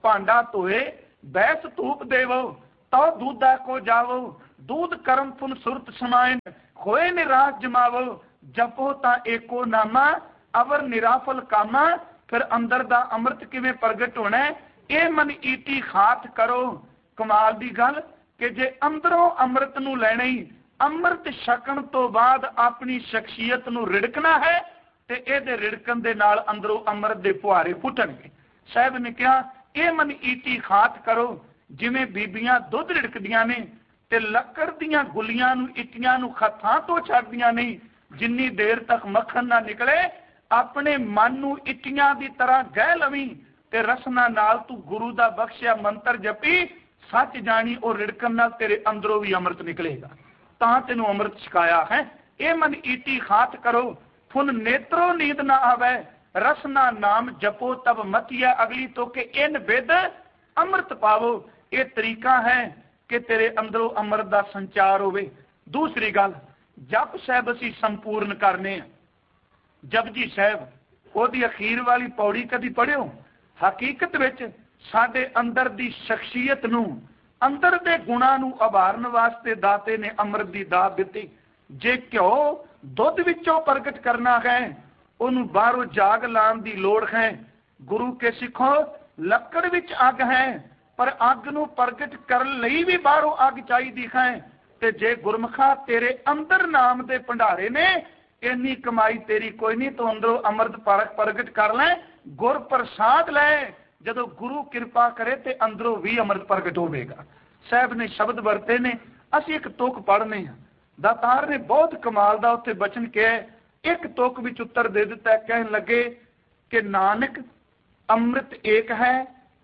भांडा धोए बैस धूप देवो तो दूधा को जावो दूध कर्म पुन सुरत समायन खोए निराश जमावो जपो ता एको नामा अवर निराफल कामा। फिर अंदर दा अमृत किवें प्रगट होना है, ये मन ईटी खात करो। कमाल दी गल कि जे अंदरों अमृत नूं लैना ही अमृत छकण तो बाद अपनी शख्सियत नूं रिड़कना है ते इहदे रिड़कण दे नाल अंदरों अमृत दे फुहारे फुटणगे। साहब ने कहा ये मन ईटी खात करो जिवें बीबियां दुध रिड़कदियां ने ते लक्कड़ दियां गुलियां नूं इटियां नूं हत्थां तो छड्डदियां नहीं, जिन्नी देर तक मक्खन ना निकले अपने मन नूं इटियां दी तरह गह लवी ते रसना नाल तू गुरु दा बख्शिया मंत्र जपी सच जानी और रिड़कण नाल तेरे अंदरों भी अमृत निकलेगा। तां तैनूं अमृत छकाया है। ये मन ईटी खात करो फुन नेत्रो नींद ना आवे रसना नाम जपो तब मतिया अगली तो के इन विद अमृत पावो। ये तरीका है कि तेरे अंदरों अमृत का संचार होवे। दूसरी गल जप साहब असीं संपूर्ण करने हैं। जपजी साहब ओदी अखीर वाली पौड़ी कदी पढ़ियो? हकीकत विच साडे अंदर दी शख्सियत नूं अंदर दे गुणां नूं उभारन वास्ते दाते ने अमृत दी दात दित्ती। जे घ्यो दुध विचों प्रगट करना है उन्होंने बाहरों जाग लाने की लोड़ है। गुरु के सिखो लकड़ विच अग है पर अग नूं प्रगट करन लई भी बाहरों अग चाहिदी है। ते जे गुरमुखा तेरे अंदर नाम दे भंडारे ने इन्नी कमाई तेरी कोई नहीं, तो अंदरों अमृत प्रगट कर ले, गुर प्रसाद ले। जदों गुरु कृपा करे ते अंदरों भी अमृत प्रगट होवेगा। साहब ने शब्द वरते ने, असीं एक तुक पढ़ने हैं। दातार ने बहुत कमाल दा उत्थे बचन कहा, एक तुक विच उत्तर दे दिता। कहन लगे कि नानक अमृत एक है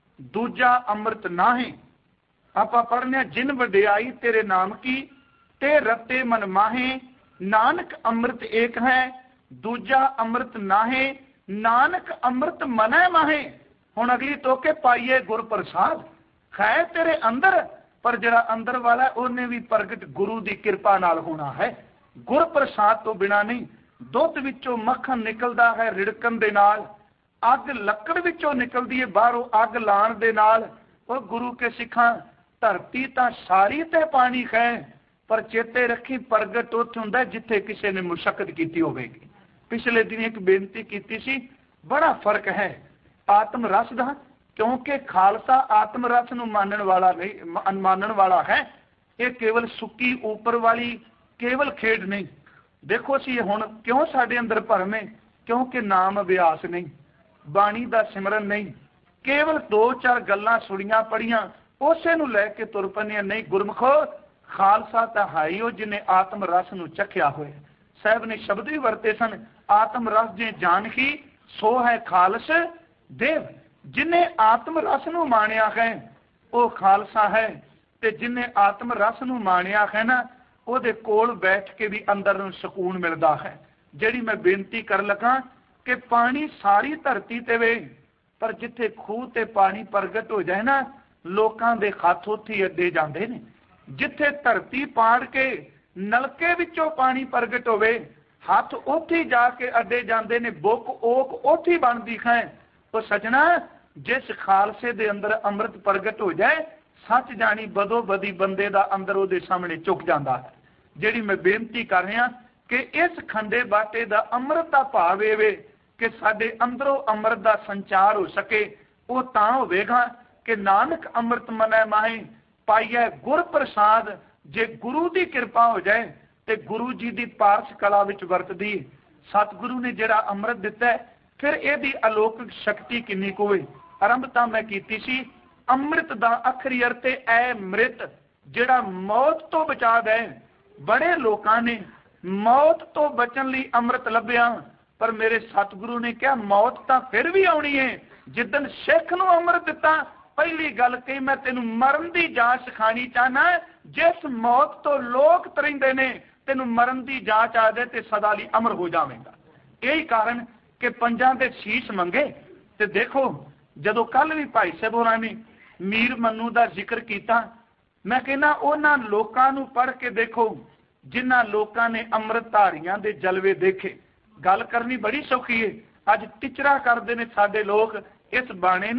दूजा अमृत नाहे। आपां पढ़ने जिन वडियाई तेरे नाम की ते रते मन माहे। नानक अमृत एक है दूजा अमृत नाहे नानक अमृत मनै माहे। हुण अगली तोके पाइए गुर प्रसाद है तेरे अंदर, पर जरा अंदर वाला उन्हें भी प्रगट गुरु की कृपा नाल होना है। गुर प्रसाद तो बिना नहीं। दुध विचों मक्खन निकलदा है रिड़कन दे नाल, अग लकड़ विचों निकलदी है बाहरों अग लाण दे नाल। और गुरु के सिखां धरती तां सारी ते पानी है, पर चेते रखी प्रगट उत्थे हुंदा जिथे किसी ने मुशक्कत की होवेगी। पिछले दिन एक बेनती की सी, बड़ा फर्क है आत्म रस का, क्योंकि खालसा आत्म रस नूं मानण वाला नहीं, मानण वाला है। ये केवल सुक्की ऊपर वाली केवल खेड नहीं। देखो असीं हुण क्यों साडे अंदर भरम है, क्योंकि नाम अभ्यास नहीं, बाणी दा सिमरन नहीं, केवल दो चार गल्लां सुणियां पढ़ियां उसे नूं लैके तुर पैंदे नहीं। गुरमुखो खालसा तां हाई हो जिन्हें आत्म रस नूं चखिया होए। साहब ने शब्द भी वरते सन, आत्म रस जे जान ही सो है खालस देव। जिन्हें आत्म रस नूं माणिया है वो खालसा है, ते जिन्हें आत्म रस नूं माणिया है ना ਉਹਦੇ ਕੋਲ बैठ के भी अंदर ਨੂੰ ਸਕੂਨ मिलता है। ਜਿਹੜੀ मैं बेनती कर लगा कि पानी सारी धरती ते वे, पर जिथे खूह ते पानी प्रगट हो जाए ना लोकां दे हत्थ उत्थे अड्डे जाते हैं। जिथे धरती पाड़ के नलके विचों पानी प्रगट होवे हत्थ उत्थे जाके अड्डे जाते हैं, बुक ओक उत्थे बनती है। तो सजना जिस खालसे दे अंदर अमृत प्रगट हो जाए सच जानी बदो बदी बंदे दा अंदर उहदे सामने झुक जाता है। जिहड़ी मैं बेनती कर रहा कि इस खंडे बाटे दा अमृत दा भाव एवे कि साडे अंदरों अमृत दा संचार हो सके। वो तां होवेगा कि नानक अमृत मनै माहे पाइए गुर प्रसाद। जे गुरु की कृपा हो जाए तो गुरु जी की पारस कला विच वरतदी सतगुरु ने जिहड़ा अमृत दिता है, फिर इहदी अलौकिक शक्ति किन्नी कुछ होवे। आरंभता मैं कीती सी अमृत दा आखरी अर्थ ऐ मृत, जिहड़ा मौत तो बचा दे। बड़े लोगों ने मौत तो बचन लई अमृत लभ्या, पर मेरे सतगुरु ने कहा मौत तो फिर भी आउणी है। जिदन सिख नूं अमृत दिता पहली गल कही मैं तेनू मरण की जांच सिखानी चाहना, जिस मौत तो लोग तरिंदे ने तेनू मरण की जांच आ जाए तो सदा लई अमर हो जाएगा। यही कारण कि पंजां दे शीश मंगे। ते देखो जदों कल भी भाई साहब होरां ने मीर मन्नू का जिक्र किया, मैं कहना उन्हां लोकां नूं पढ़ के देखो जिन्हां लोकां ने अमृत धारियां दे जलवे देखे। गल करनी बड़ी सौखी है, अज टिचरा करते हैं साडे लोग इस बाणे नूं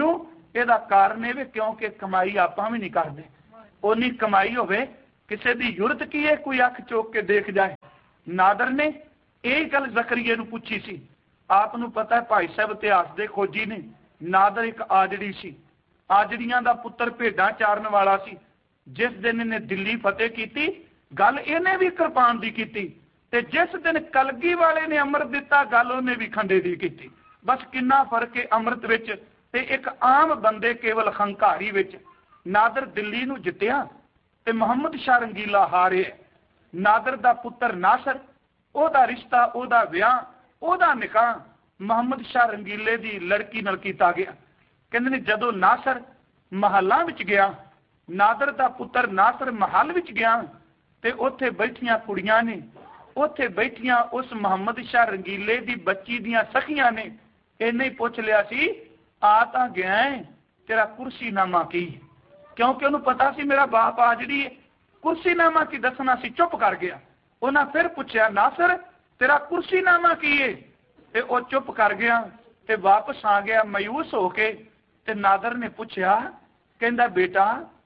ਇਹਦਾ ਕਾਰਨ ਇਹ ਵੀ क्योंकि कमाई आपां भी नहीं करते, उन्नी कमाई होवे किसी की जरूरत की है कोई अख चुक के देख जाए। नादर ने यही गल जकरिया नूं पूछी सी। आप नूं पता है भाई साहब इतिहास के खोजी ने, नादर एक आजड़ी सी, आजड़ियां दा पुत्र भेडां चारन वाला सी। जिस दिन इन्हें दिल्ली फतेह की गल इन्हें भी कृपान की की, ते जिस दिन कलगी वाले ने अमृत दिता गल उन्हें भी खंडे की की। बस कितना फर्क है अमृत विच ते एक आम बंदे केवल हंकारी विच। नादर दिल्ली नूं जित्तिया ते मुहम्मद शाह रंगीला हारे। नादर दा पुत्र नासर, ओदा रिश्ता, ओदा विआह, ओदा निकाह मुहम्मद शाह रंगीले दी लड़की नाल कीता गया। कहंदे ने जदों नासर महलां विच गया, नादर दा पुत्र नासर महल विच गया ते उत्थे बैठियां कुड़ियां ने, उत्थे बैठियां उस मुहम्मद शाह रंगीले दी बच्ची दियां सखियां ने इन्हें ही पुछ लिया सी, आ तां गया है, तेरा कुर्सीनामा की? क्योंकि उन्हें पता सी मेरा बाप आजड़ी है, कुर्सीनामा की दसना सी। चुप कर गया। उन्हें फिर पूछा, नासर तेरा कुर्सीनामा की है? ते वो चुप कर गया ते वापस आ गया मायूस होके। ते नादर ने पूछा, कहंदा बेटा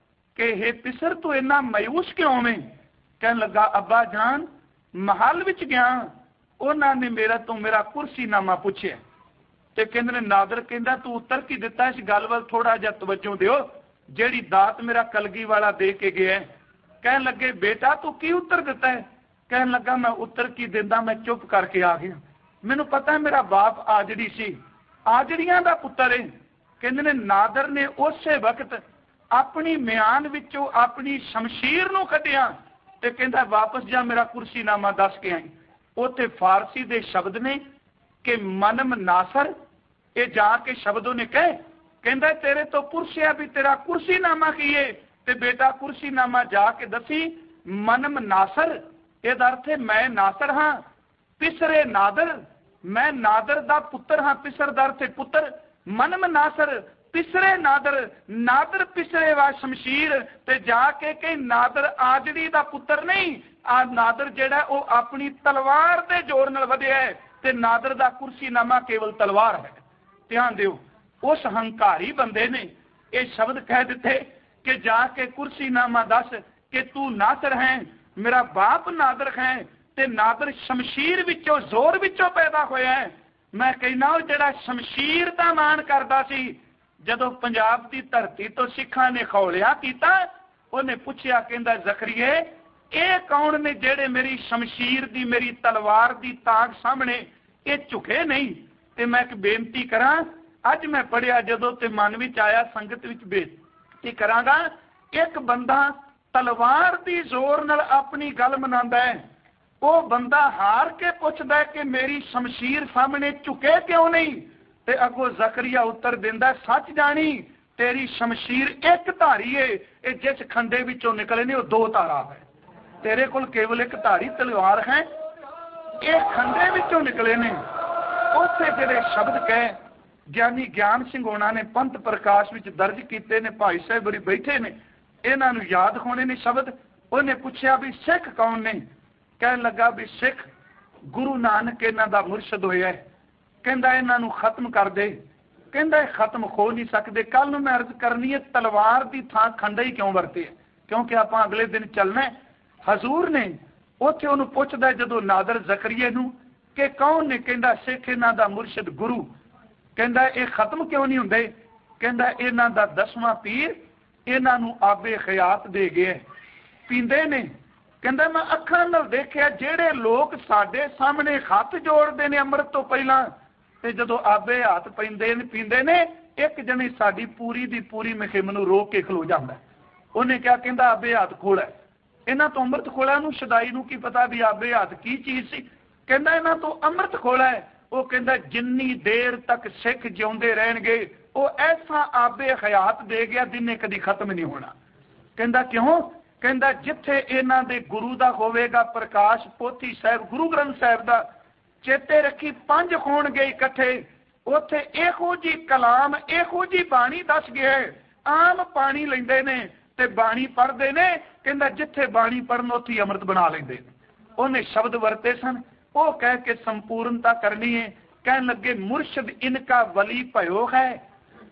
कि हे पिसर तू इन्ना मायूस क्यों में? कहन लगा, अब्बा जान महल विच गया, उन्होंने मेरा तो मेरा कुर्सीनामा पूछे। ते कहंदे ने नादर कहंदा तू उत्तर की दिता? इस गल वल थोड़ा जिहा तवज्जो दिओ, जेड़ी दात मेरा कलगी वाला दे के गया। कहन लगे, बेटा तू की उत्तर दिता है? कहन लगा, मैं उत्तर की दिंदा, मैं चुप करके आ गया। मैनू पता है मेरा बाप आजड़ी सी, आजड़ियां दा पुत्र है। कहंदे ने नादर ने उस वक्त अपनी म्यान विचों अपनी शमशीर नूं कढिया ते कहंदा वापस जा, मेरा कुर्सीनामा दस के आई। उत्थे फारसी दे शब्द ने कि मनम नासर, ये जाके शब्दों ने कहे, कहंदा तेरे तो पुरसिया भी तेरा कुर्सीनामा की है, ते बेटा कुर्सीनामा जाके दसी। मनम नासर ਇਹਦਾ अर्थ है मैं नासर हाँ, पिसरे नादर, मैं नादर दा पुत्र हाँ। पिसर दा अर्थ है पुत्र। मनम नासर पिसरे नादर, नादर पिसरे वा शमशीर। ते जाके कहीं नादर आजड़ी दा पुत्र नहीं, आ नादर जेड़ा वो अपनी तलवार दे जोर नाल वधिया है, ते नादर दा कुर्सीनामा केवल तलवार है। ध्यान दिओ, उस हंकारी बंदे ने ये शब्द कह दिते कि जाके कुर्सीनामा दस कि तू नासर है, मेरा बाप नादर है, ते नादर शमशीर विचों जोर विचों पैदा होया है। मैं कहना जेड़ा शमशीर दा मान करदा सी, जदों पंजाब की धरती तो सिखां ने खौलिया कीता, उन्हें पूछया, कहंदा जकरिए ये कौन ने जेड़े मेरी शमशीर दी मेरी तलवार दी ताक सामने ये झुके नहीं? ते मैं एक बेनती करा, अज मैं पढ़िया जदों ते मन विच आया, संगत विच बेनती करांगा, एक बंदा तलवार दी जोर नाल अपनी गल मनांदा है, वो बंदा हार के पुछदा है कि मेरी शमशीर सामने झुके क्यों नहीं? ते अगों जकरिया उत्तर दिंदा, सच जानी तेरी शमशीर एक धारी है, ये जिस खंडे विचों निकले ने वो दो धारा है। तेरे कोल केवल एक धारी तलवार है, ये खंडे विचों निकले ने। उत्थे जेड़े शब्द कहे ज्ञानी ज्ञान सिंह होना ने पंथ प्रकाश विच दर्ज कीते ने, भाई साहब बड़ी बैठे ने, इन्हां नूं याद होने ने शब्द। उन्हें पूछया भी सिख कौन ने? कहन लगा भी सिख गुरु नानक इन्हां दा मुर्शद होया है। कहंदा इन्हां नूं खत्म कर दे। कहंदा खत्म हो नहीं सकते। कल नूं मैं अर्ज करनी है, तलवार दी थां खंडा ही क्यों वरते? क्योंकि आपां अगले दिन चलना है। हजूर ने उत्थे उहनूं पुछदा जदों नादर जकरिया नूं कि कौन ने? कहंदा सिख इन्हां दा मुर्शद गुरु। कहंदा ये खत्म क्यों नहीं हुंदे? कहंदा इन्हां दा दसवां पीर इन्हां नूं आबे खयात दे गए, पींदे ने। कहंदा मैं अखां नाल देखिया जेड़े लोग साडे सामने हथ जोड़दे ने अमृत तो पहला, ते जदों आबे हाथ पैंदे ने पींदे ने, एक जने साडी पूरी दी पूरी मुहिम नूं रोक के खलो जांदा। उन्हें क्या कहंदा आबे हाथ खोला, इन्हां तो अमृत खोला। नूं शदाई नूं की पता भी आबे हाथ की चीज सी? कहंदा इन्हां तो अमृत खोला है। वो कहंदा जिन्नी देर तक सिख जिउंदे रहणगे वो ऐसा आबे खयात दे गया जिन्हें कदी खत्म नहीं होना। कहंदा क्यों? कहंदा जिथे इन्हां दे गुरु दा होवेगा प्रकाश पोथी साहिब, गुरु ग्रंथ साहिब दा चेते रखी पंज होणगे इकट्ठे, उत्थे इहो जी कलाम इहो जी बाणी दस गया है। आम पानी लैंदे ने ते बाणी पढ़दे ने। कहंदा जिथे बाणी पढ़न उत्थे अमृत बना लैंदे ने। उन्हें शब्द वरते सन, वो कह के संपूर्णता करनी है। कहन लगे मुर्शद इनका वली भयो है।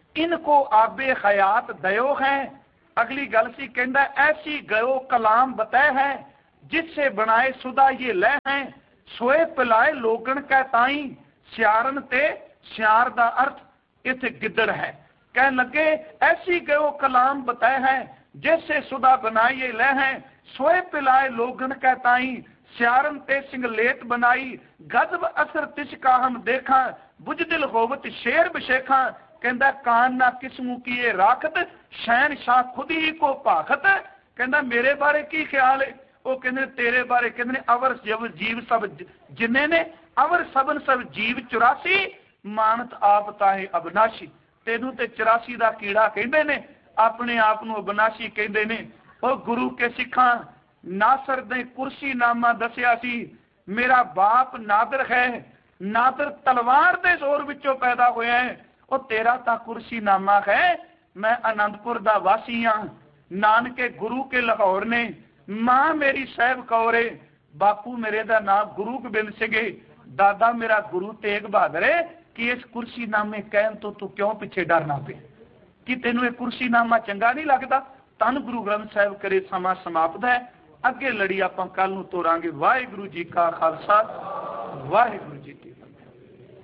इनको आबे हयात दयो है। अगली गल सी कहंदा ऐसी गयो कलाम बताए है जिससे बनाए सुधा ये लह है। सोए पिलाए लोगन कै ताई सियारन ते सियार दा अर्थ इथे गिदड़ है। कह लगे ऐसी गयो कलाम बताए है जैसे सुधा बनाई ये लह है। सोए पिलाए लोगन कै ताई सियारन ते सिंगलेट बनाई। गजब असर तिसका हम देखा बुझदिल होवत शेर बशेखा। कहंदा कान ना किस्मू किए राखत शहनशाह खुद ही को भाखत। कहंदा मेरे बारे की ख्याल है? वो कहंदे तेरे बारे कहंदे ने अवर जब जीव सब जिन्ने ने अवर सबन सब जीव चौरासी मानत आप ताहे अविनाशी। तेनू ते चौरासी दा कीड़ा कहंदे ने अपने आप नू अविनाशी कहंदे ने। ओ गुरु के सिखा नासर ने कुर्सी नामा दसिया सी मेरा बाप नादर है। नादर तलवार दे जोर विचों पैदा होया है। ओ तेरा ता कुर्सी नामा है। मैं आनंदपुर दा वासी हाँ। नानके गुरु के लाहौर ने। मां मेरी साहब कौरे। बापू मेरे दा नाम गुरु गोबिंद सिंह। दादा मेरा गुरु तेग बहादुर है। कि इस कुर्सी नामे कहन तो तू क्यों पिछे डरना पे? कि तेनू एक कुर्सी नामा चंगा नहीं लगता? धन गुरु ग्रंथ साहिब करे समा समाप्त है। अगे लड़ी आपां कल नूं तोरांगे। वाहिगुरू जी का खालसा वाहिगुरू जी की